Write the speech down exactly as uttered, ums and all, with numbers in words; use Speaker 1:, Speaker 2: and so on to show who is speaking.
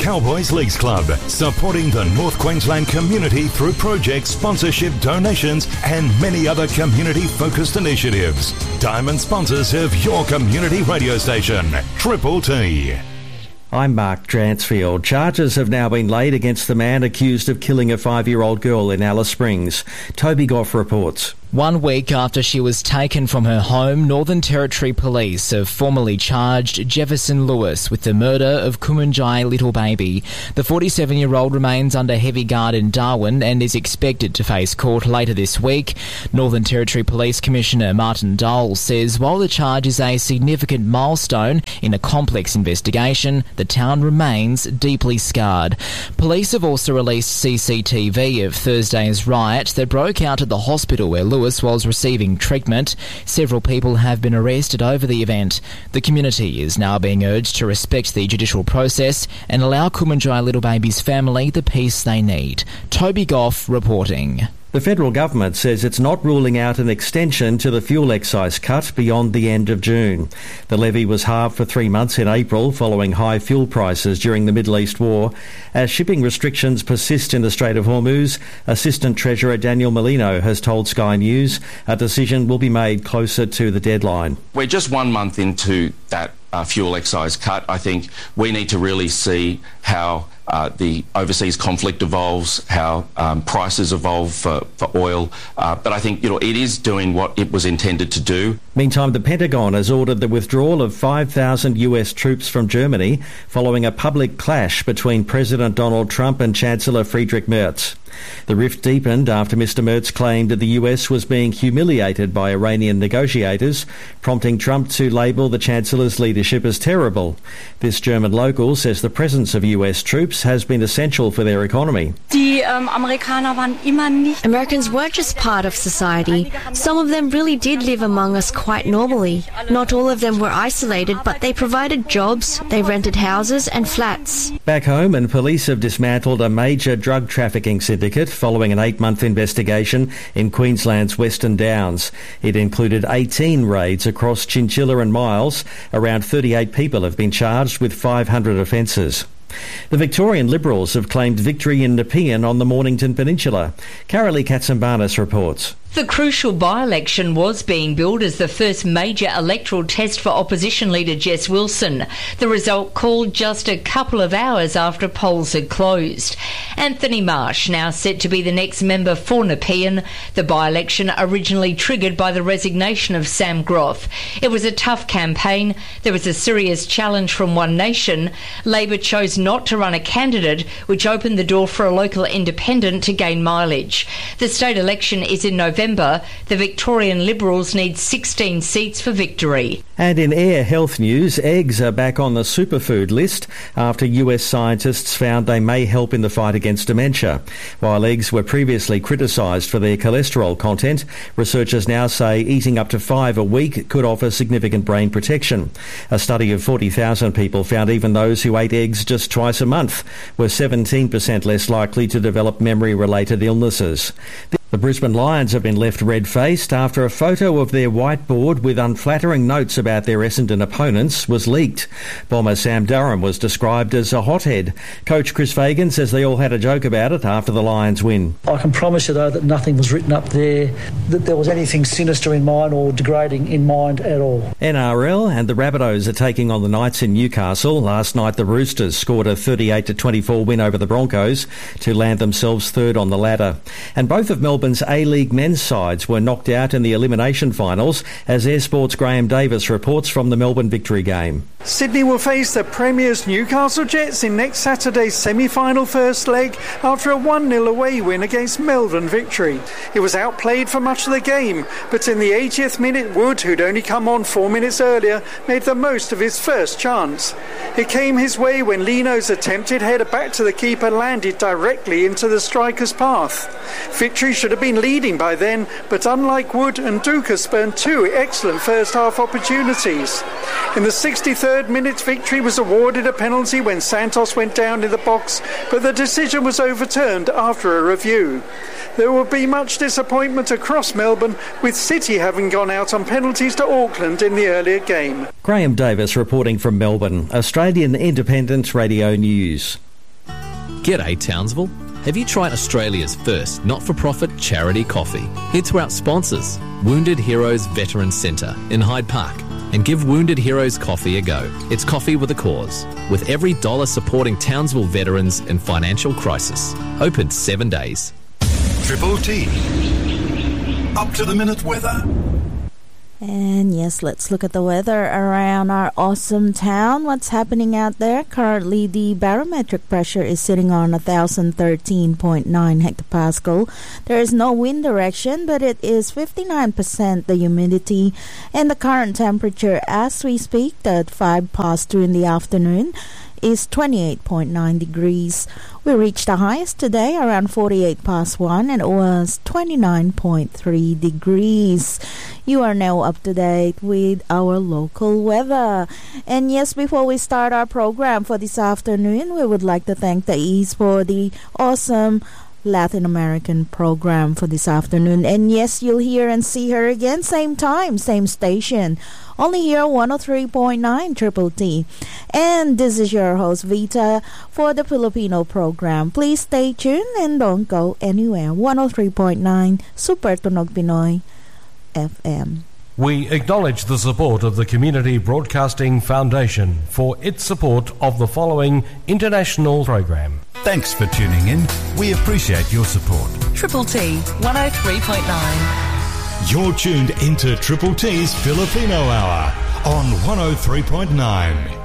Speaker 1: Cowboys Leagues Club, supporting the North Queensland community through projects, sponsorship, donations and many other community-focused initiatives. Diamond sponsors of your community radio station, Triple T.
Speaker 2: I'm Mark Dransfield. Charges have now been laid against the man accused of killing a five-year-old girl in Alice Springs. Toby Goff reports.
Speaker 3: One week after she was taken from her home, Northern Territory Police have formally charged Jefferson Lewis with the murder of Kumanjai Little Baby. The forty-seven-year-old remains under heavy guard in Darwin and is expected to face court later this week. Northern Territory Police Commissioner Martin Dole says while the charge is a significant milestone in a complex investigation, the town remains deeply scarred. Police have also released C C T V of Thursday's riot that broke out at the hospital where Lewis was receiving treatment. Several people have been arrested over the event. The community is now being urged to respect the judicial process and allow Kumanjai Little Baby's family the peace they need. Toby Goff reporting.
Speaker 2: The federal government says it's not ruling out an extension to the fuel excise cut beyond the end of June. The levy was halved for three months in April following high fuel prices during the Middle East war. As shipping restrictions persist in the Strait of Hormuz, Assistant Treasurer Daniel Molino has told Sky News a decision will be made closer to the deadline.
Speaker 4: We're just one month into that uh, fuel excise cut. I think we need to really see how Uh, the overseas conflict evolves, how um, prices evolve for, for oil. Uh, but I think, you know, it is doing what it was intended to do.
Speaker 2: Meantime, the Pentagon has ordered the withdrawal of five thousand U S troops from Germany following a public clash between President Donald Trump and Chancellor Friedrich Merz. The rift deepened after Mister Merz claimed that the U S was being humiliated by Iranian negotiators, prompting Trump to label the Chancellor's leadership as terrible. This German local says the presence of U S troops has been essential for their economy.
Speaker 5: Americans weren't just part of society. Some of them really did live among us quite normally. Not all of them were isolated, but they provided jobs, they rented houses and flats.
Speaker 2: Back home, and police have dismantled a major drug trafficking syndicate following an eight-month investigation in Queensland's Western Downs. It included eighteen raids across Chinchilla and Miles. Around thirty-eight people have been charged with five hundred offences. The Victorian Liberals have claimed victory in Nepean on the Mornington Peninsula. Carolee Katsambanis reports.
Speaker 6: The crucial by-election was being billed as the first major electoral test for opposition leader Jess Wilson. The result called just a couple of hours after polls had closed. Anthony Marsh now set to be the next member for Nepean, the by-election originally triggered by the resignation of Sam Groth. It was a tough campaign. There was a serious challenge from One Nation. Labor chose not to run a candidate, which opened the door for a local independent to gain mileage. The state election is in November. The Victorian Liberals need sixteen seats for victory.
Speaker 2: And in air health news, eggs are back on the superfood list after U S scientists found they may help in the fight against dementia. While eggs were previously criticised for their cholesterol content, researchers now say eating up to five a week could offer significant brain protection. A study of forty thousand people found even those who ate eggs just twice a month were seventeen percent less likely to develop memory-related illnesses. The Brisbane Lions have been left red-faced after a photo of their whiteboard with unflattering notes about their Essendon opponents was leaked. Bomber Sam Durham was described as a hothead. Coach Chris Fagan says they all had a joke about it after the Lions win.
Speaker 7: I can promise you, though, that nothing was written up there, that there was anything sinister in mind or degrading in mind at all.
Speaker 2: N R L and the Rabbitohs are taking on the Knights in Newcastle. Last night the Roosters scored a thirty-eight to twenty-four win over the Broncos to land themselves third on the ladder. And both of Melbourne Melbourne's A-League men's sides were knocked out in the elimination finals, as Air Sport's Graham Davis reports from the Melbourne victory game.
Speaker 8: Sydney will face the Premier's Newcastle Jets in next Saturday's semi-final first leg after a one nil away win against Melbourne Victory. It was outplayed for much of the game, but in the eightieth minute, Wood, who'd only come on four minutes earlier, made the most of his first chance. It came his way when Lino's attempted header back to the keeper landed directly into the striker's path. Victory should have been leading by then, but unlike Wood and Duca spurned two excellent first half opportunities. In the sixty-third minute, Victory was awarded a penalty when Santos went down in the box, but the decision was overturned after a review. There will be much disappointment across Melbourne, with City having gone out on penalties to Auckland in the earlier game.
Speaker 2: Graham Davis reporting from Melbourne, Australian Independent Radio News.
Speaker 9: G'day Townsville. Have you tried Australia's first not-for-profit charity coffee? Head to our sponsors, Wounded Heroes Veterans Centre in Hyde Park, and give Wounded Heroes Coffee a go. It's coffee with a cause, with every dollar supporting Townsville veterans in financial crisis. Open seven days.
Speaker 1: Triple T. Up to the minute weather.
Speaker 10: And yes, let's look at the weather around our awesome town. What's happening out there? Currently, the barometric pressure is sitting on one thousand thirteen point nine hectopascal. There is no wind direction, but it is fifty-nine percent the humidity. And the current temperature as we speak, at five past two in the afternoon, is twenty-eight point nine degrees. We reached the highest today around forty-eight past one, and it was twenty-nine point three degrees. You are now up to date with our local weather. And yes, before we start our program for this afternoon, we would like to thank the East for the awesome Latin American program for this afternoon. And yes, you'll hear and see her again, same time, same station. Only here, one oh three point nine Triple T. And this is your host, Vita, for the Filipino program. Please stay tuned and don't go anywhere. one oh three point nine Super Tunog Pinoy F M.
Speaker 11: We acknowledge the support of the Community Broadcasting Foundation for its support of the following international program.
Speaker 1: Thanks for tuning in. We appreciate your support.
Speaker 12: Triple T, one oh three point nine.
Speaker 1: You're tuned into Triple T's Filipino Hour on one oh three point nine.